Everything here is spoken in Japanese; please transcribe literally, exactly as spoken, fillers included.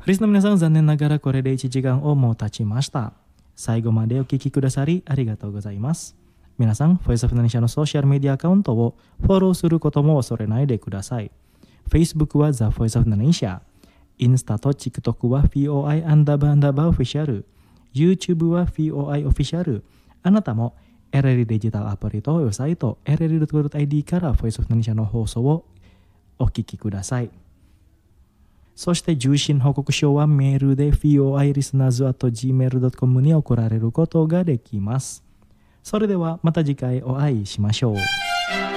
リスの皆さん、残念ながらこれでいちじかんをもう経ちました。最後までお聞きくださりありがとうございます。皆さん、ボイスオブナニシャのソーシャルメディアアカウントをフォローすることも恐れないでください。Facebook は The Voice of Nanisha、インスタと TikTok は フィーオーアイ アンダーバーアンダーバーオフィシャル、YouTube は フィーオーアイ オフィシャル。あなたもエルエルデジタルアプリとウェブサイト エルエルドットコムドットアイディー から Voice of Nanisha の放送をお聞きください。そして受信報告書はメールで フィーオーアイ リスナーズ アット ジーメール ドットコム に送られることができます。それではまた次回お会いしましょう。